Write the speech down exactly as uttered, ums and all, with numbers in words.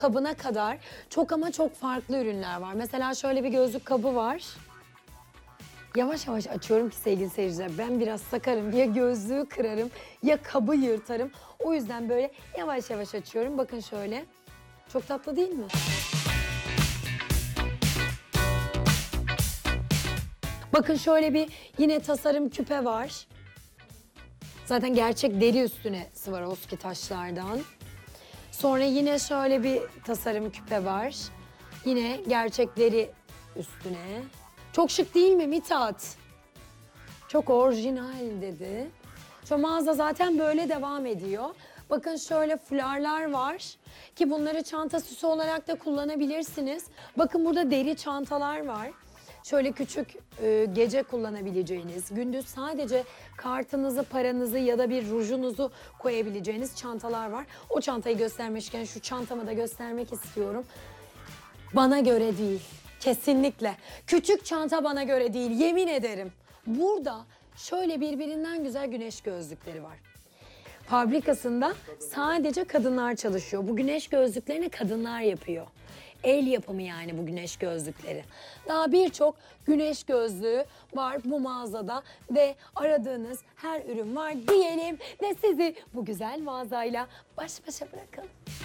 kabına kadar çok ama çok farklı ürünler var. Mesela şöyle bir gözlük kabı var. Yavaş yavaş açıyorum ki sevgili seyirciler, ben biraz sakarım. Ya gözlüğü kırarım ya kabı yırtarım. O yüzden böyle yavaş yavaş açıyorum. Bakın şöyle. Çok tatlı değil mi? Bakın şöyle bir yine tasarım küpe var. Zaten gerçek deri üstüne Swarovski taşlardan. Sonra yine şöyle bir tasarım küpe var. Yine gerçek deri üstüne. Çok şık değil mi Mithat? Çok orijinal dedi. Şu mağaza zaten böyle devam ediyor. Bakın şöyle fularlar var ki bunları çanta süsü olarak da kullanabilirsiniz. Bakın burada deri çantalar var. Şöyle küçük e, gece kullanabileceğiniz, gündüz sadece kartınızı, paranızı ya da bir rujunuzu koyabileceğiniz çantalar var. O çantayı göstermişken şu çantamı da göstermek istiyorum. Bana göre değil, kesinlikle. Küçük çanta bana göre değil, yemin ederim. Burada şöyle birbirinden güzel güneş gözlükleri var. Fabrikasında sadece kadınlar çalışıyor. Bu güneş gözlüklerini kadınlar yapıyor. El yapımı yani bu güneş gözlükleri. Daha birçok güneş gözlüğü var bu mağazada ve aradığınız her ürün var diyelim ve sizi bu güzel mağazayla baş başa bırakalım.